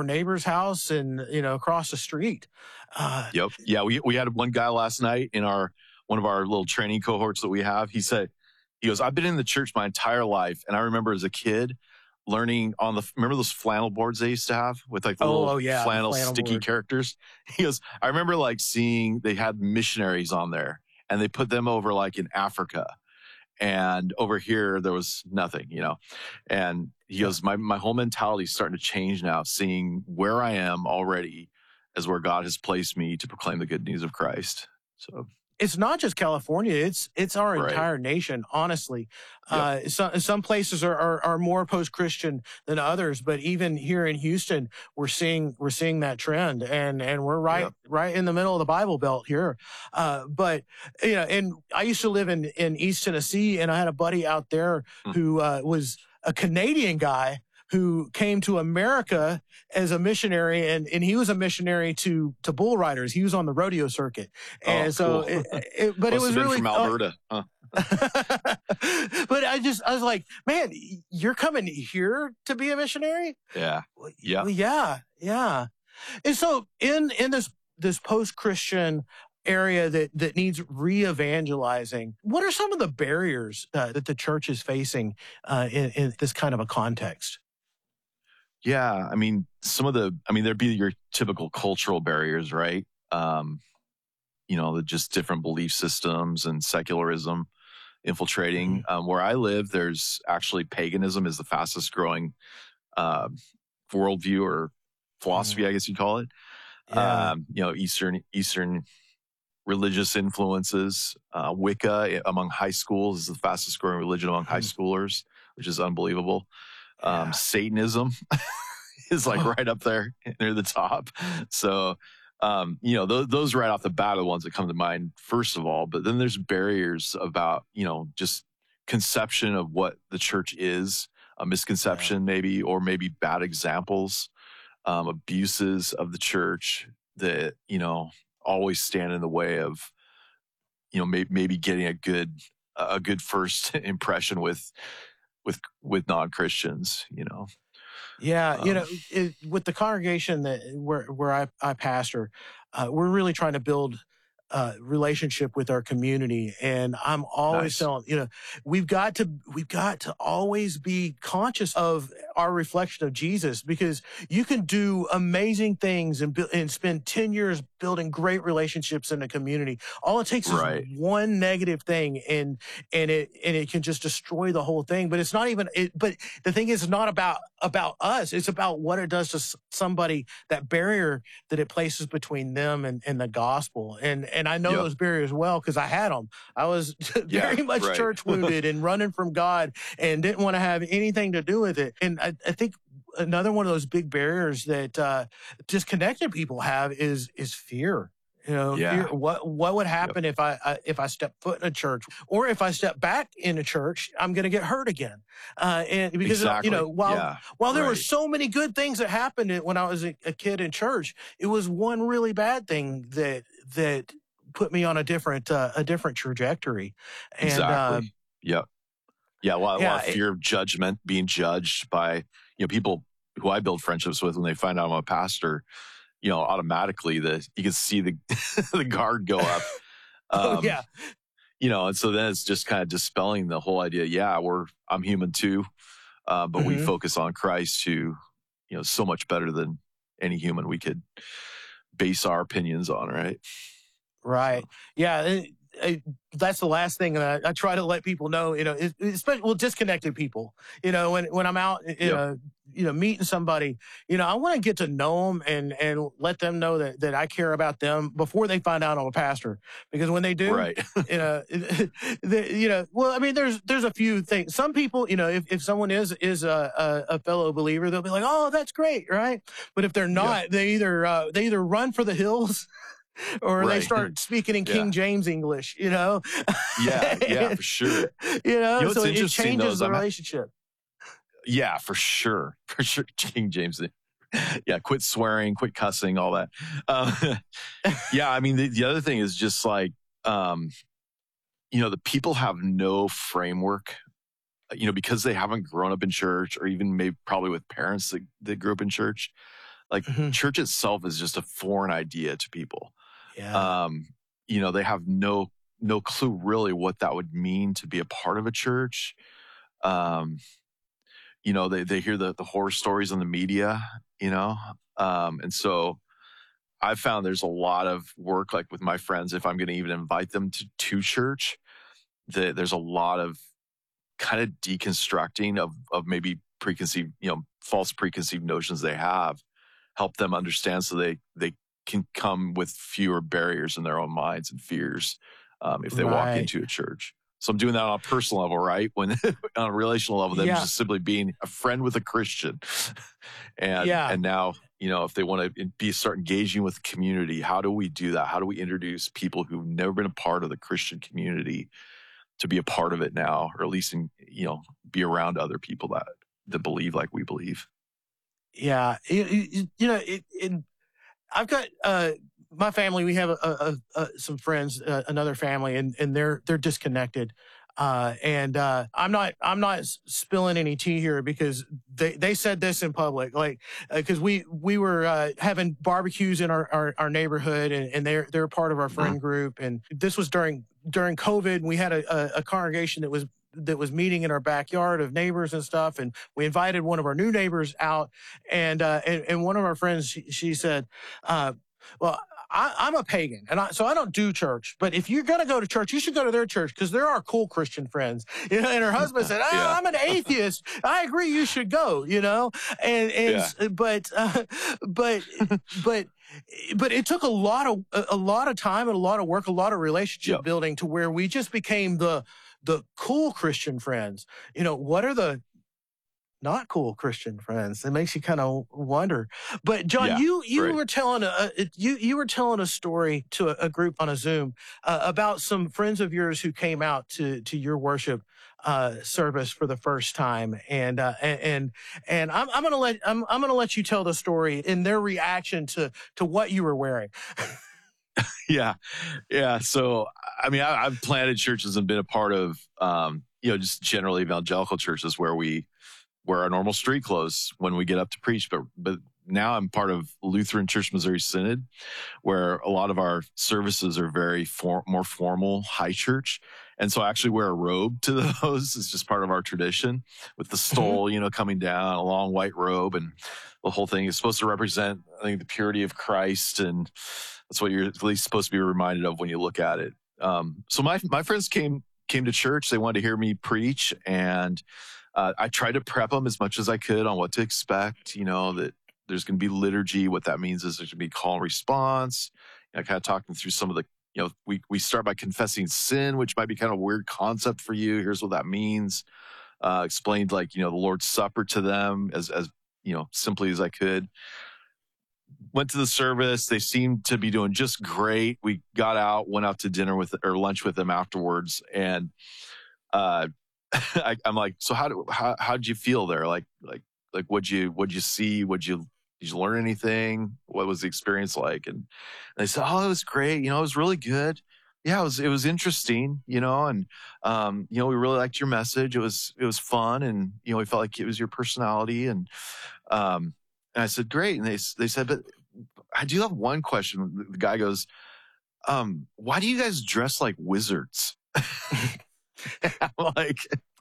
neighbor's house and, across the street. Yep. Yeah. We had one guy last night in one of our little training cohorts that we have. He goes, I've been in the church my entire life. And I remember as a kid learning remember those flannel boards they used to have with like the little flannel sticky board characters? He goes, I remember like seeing they had missionaries on there and they put them over like in Africa. And over here, there was nothing, And he goes, my whole mentality is starting to change now, seeing where I am already as where God has placed me to proclaim the good news of Christ. So it's not just California; it's our entire nation. Honestly, Yep. Some places are more post-Christian than others, but even here in Houston, we're seeing that trend, and we're right in the middle of the Bible Belt here. But and I used to live in East Tennessee, and I had a buddy out there who was a Canadian guy who came to America as a missionary, and he was a missionary to bull riders. He was on the rodeo circuit. And cool. But it was really from Alberta. Huh? But I was like, man, you're coming here to be a missionary? Yeah. Yeah. Yeah. And so in this post-Christian area that needs re-evangelizing, what are some of the barriers that the church is facing in this kind of a context? Yeah, I mean, there'd be your typical cultural barriers, right? Just different belief systems and secularism infiltrating. Where I live, there's actually paganism is the fastest growing worldview or philosophy, I guess you'd call it. Yeah. Eastern religious influences. Wicca among high schools is the fastest growing religion among high schoolers, which is unbelievable. Satanism is like right up there near the top. So, those right off the bat are the ones that come to mind first of all. But then there's barriers about, just conception of what the church is, a misconception maybe, or maybe bad examples, abuses of the church that, always stand in the way of, maybe getting a good first impression with non-Christians, Yeah, with the congregation where I pastor, we're really trying to build relationship with our community, and I'm always telling we've got to always be conscious of our reflection of Jesus, because you can do amazing things and spend 10 years building great relationships in the community. All it takes is one negative thing, and it can just destroy the whole thing. But it's not even it. But the thing is, it's not about us. It's about what it does to somebody, that barrier that it places between them and the gospel. And I know those barriers well, because I had them. I was very much church wounded and running from God and didn't want to have anything to do with it. And I think another one of those big barriers that disconnected people have is fear. Fear. What would happen if I step foot in a church, or if I step back in a church, I'm going to get hurt again. And because while there were so many good things that happened when I was a kid in church, it was one really bad thing that put me on a different trajectory. And, exactly. A lot of fear of judgment, being judged by people who I build friendships with. When they find out I'm a pastor, automatically you can see the the guard go up. And so then it's just kind of dispelling the whole idea. I'm human too, but we focus on Christ, who so much better than any human we could base our opinions on, right? Right. Yeah. That's the last thing that I try to let people know, especially disconnected people, when I'm out, meeting somebody, I want to get to know them and let them know that I care about them before they find out I'm a pastor. Because when they do, there's a few things. Some people, if someone is a fellow believer, they'll be like, oh, that's great. Right. But if they're not, they either run for the hills or they start speaking in King James English, for sure. So it changes the relationship. Yeah, for sure. King James. Quit swearing, quit cussing, all that. The other thing is just like, the people have no framework, because they haven't grown up in church, or even maybe probably with parents that grew up in church. Like church itself is just a foreign idea to people. Yeah. You know, they have no clue really what that would mean to be a part of a church. You know, they hear the horror stories on the media, you know? And so I've found there's a lot of work, like with my friends, if I'm going to even invite them to church, there's a lot of kind of deconstructing of maybe preconceived, you know, false preconceived notions they have, help them understand so they can come with fewer barriers in their own minds and fears if they walk into a church. So I'm doing that on a personal level, right? When on a relational level, them just simply being a friend with a Christian. And now, you know, if they want to start engaging with the community, how do we do that? How do we introduce people who've never been a part of the Christian community to be a part of it now, or at least, you know, be around other people that believe like we believe? Yeah. You know, I've got, my family, we have some friends, another family, and they're disconnected. I'm not spilling any tea here because they said this in public, like, cause we were, having barbecues in our neighborhood, and they're part of our friend group. And this was during COVID, and we had a congregation that was meeting in our backyard of neighbors and stuff. And we invited one of our new neighbors out, and one of our friends, she said, well, I'm a pagan, so I don't do church. But if you're going to go to church, you should go to their church because they're our cool Christian friends. You know, and her husband said, I'm an atheist. I agree, you should go. You know, but it took a lot of time and a lot of work, a lot of relationship building to where we just became the cool Christian friends. You know, what are the not cool Christian friends? It makes you kind of wonder. But John, you were telling you were telling a story to a group on a Zoom about some friends of yours who came out to your worship service for the first time, and I'm gonna let you tell the story and their reaction to what you were wearing. Yeah. So I mean, I've planted churches and been a part of you know, just generally evangelical churches where we wear our normal street clothes when we get up to preach. But now I'm part of Lutheran Church Missouri Synod, where a lot of our services are very more formal, high church. And so I actually wear a robe to those. It's just part of our tradition with the stole, you know, coming down, a long white robe. And the whole thing is supposed to represent, I think, the purity of Christ. And that's what you're at least supposed to be reminded of when you look at it. So my friends came to church. They wanted to hear me preach, and I tried to prep them as much as I could on what to expect, you know, that there's going to be liturgy. What that means is there's going to be call and response. I kind of talked them through some of the, you know, we start by confessing sin, which might be kind of a weird concept for you. Here's what that means. Explained, like, you know, the Lord's Supper to them as you know, simply as I could. Went to the service. They seemed to be doing just great. We got out, went out to dinner or lunch with them afterwards. And, I'm like, so how'd you feel there? Like what'd you see? Did you learn anything? What was the experience like? And they said, oh, it was great. You know, it was really good. Yeah, it was interesting, you know, and, you know, we really liked your message. It was fun. And, you know, we felt like it was your personality. And I said, great. And they said, but I do have one question. The guy goes, why do you guys dress like wizards? I'm like,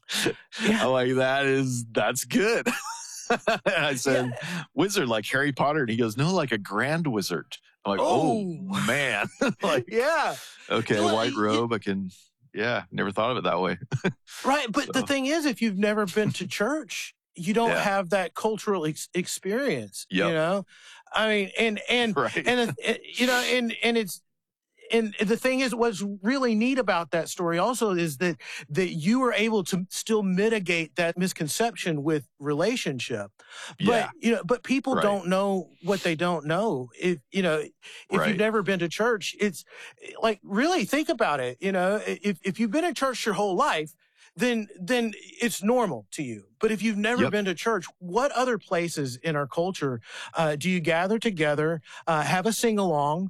that's good. I said, wizard like Harry Potter. And he goes, no, like a grand wizard. I'm like, oh man. Like, okay, white robe. I can, never thought of it that way. Right. But the thing is, if you've never been to church, you don't have that cultural experience, you know? I mean, and you know, and it's, and the thing is, what's really neat about that story also is that you were able to still mitigate that misconception with relationship. But, you know, but people don't know what they don't know. If you've never been to church, it's like, really think about it. You know, if you've been in church your whole life, then it's normal to you. But if you've never been to church, what other places in our culture do you gather together, have a sing along,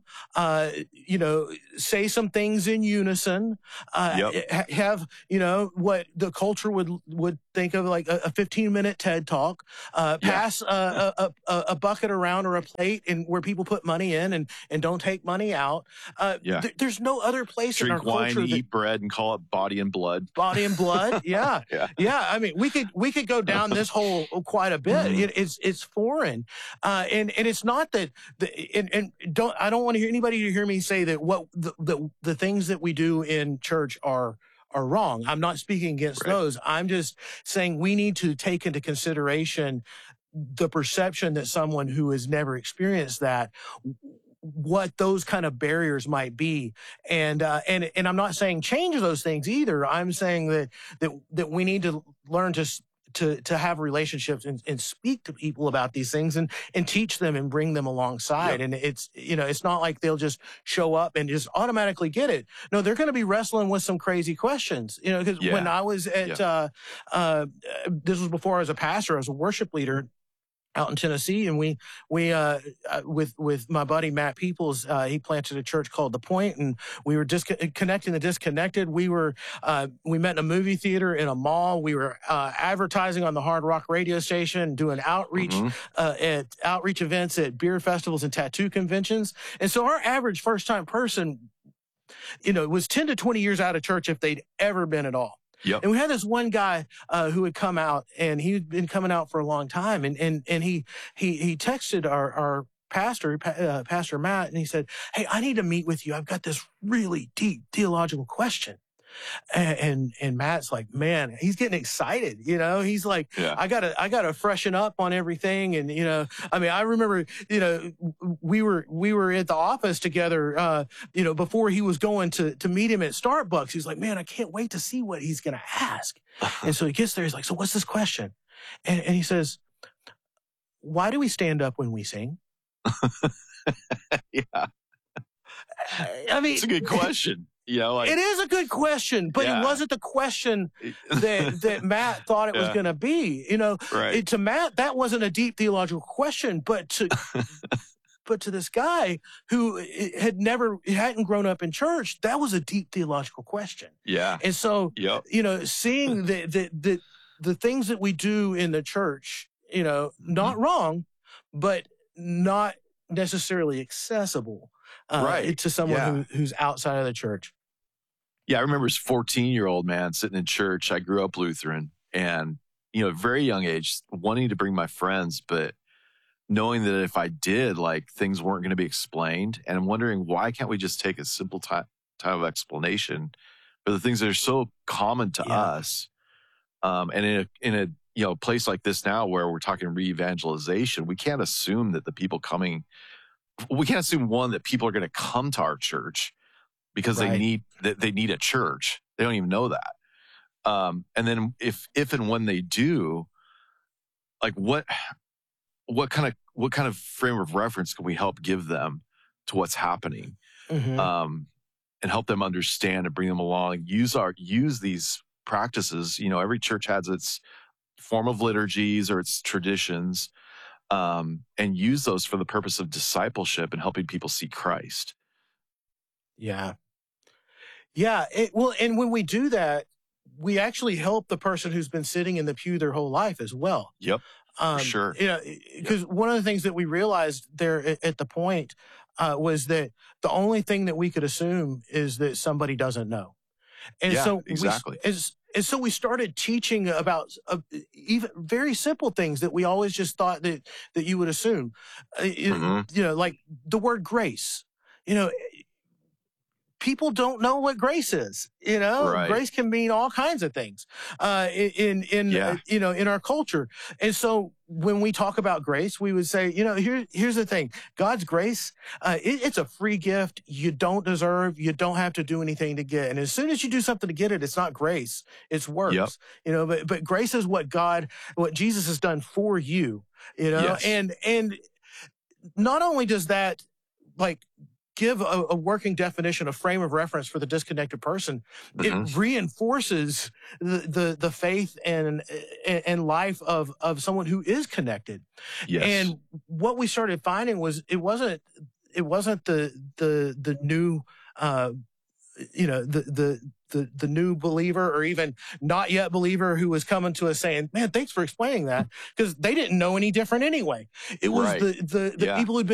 say some things in unison, have what the culture would think of like a 15-minute TED talk, pass a bucket around or a plate and where people put money in and don't take money out. There's no other place in our culture. Drink wine, eat bread, and call it body and blood. Body and blood, yeah. I mean, we could go down this hole quite a bit. It's foreign, and it's not that. I don't want to hear anybody to hear me say that what the things that we do in church are wrong. I'm not speaking against those. I'm just saying we need to take into consideration the perception that someone who has never experienced that, what those kind of barriers might be. And I'm not saying change those things either. I'm saying that we need to learn to have relationships and speak to people about these things and teach them and bring them alongside. And it's not like they'll just show up and just automatically get it. No, they're going to be wrestling with some crazy questions, because when I was at, this was before I was a pastor, I was a worship leader out in Tennessee, and we with my buddy Matt Peoples, he planted a church called The Point, and we were connecting the disconnected. We met in a movie theater, in a mall. We were advertising on the Hard Rock radio station, doing outreach at outreach events at beer festivals and tattoo conventions. And so our average first time person, was 10 to 20 years out of church if they'd ever been at all. And we had this one guy who had come out, and he'd been coming out for a long time, and he texted our pastor, Pastor Matt, and he said, "Hey, I need to meet with you. I've got this really deep theological question." And Matt's like, man, he's getting excited. He's like, I gotta freshen up on everything. And, I mean, I remember, we were at the office together, before he was going to meet him at Starbucks. He's like, man, I can't wait to see what he's going to ask. And so he gets there. He's like, so what's this question? And he says, why do we stand up when we sing? I mean, it's a good question. It is a good question, but it wasn't the question that Matt thought it was going to be. To Matt, that wasn't a deep theological question, but to this guy who hadn't grown up in church, that was a deep theological question. And so, seeing the things that we do in the church, not wrong, but not necessarily accessible to someone who's outside of the church. I remember as a 14-year-old man sitting in church. I grew up Lutheran, and, at a very young age, wanting to bring my friends, but knowing that if I did, things weren't going to be explained. And I'm wondering, why can't we just take a simple type of explanation for the things that are so common to us? And in a place like this now, where we're talking re-evangelization, we can't assume that we can't assume, one, that people are going to come to our church because they need a church. They don't even know that. And then if and when they do, what kind of frame of reference can we help give them to what's happening, and help them understand and bring them along? Use these practices. Every church has its form of liturgies or its traditions, and use those for the purpose of discipleship and helping people see Christ. And when we do that, we actually help the person who's been sitting in the pew their whole life as well. For sure. Because one of the things that we realized there at the Point was that the only thing that we could assume is that somebody doesn't know. And so exactly. And so we started teaching about even very simple things that we always just thought that you would assume. Like the word grace. People don't know what grace is. Grace can mean all kinds of things in our culture. And so when we talk about grace, we would say, here's the thing: God's grace, it's a free gift. You don't deserve. You don't have to do anything to get. And as soon as you do something to get it, it's not grace; it's works. But grace is what Jesus has done for you. And not only does that give a working definition, a frame of reference for the disconnected person, it reinforces the faith and life of someone who is connected. Yes. And what we started finding was it wasn't the new the new believer or even not yet believer who was coming to us saying, man, thanks for explaining that, because they didn't know any different anyway. It was the people who'd been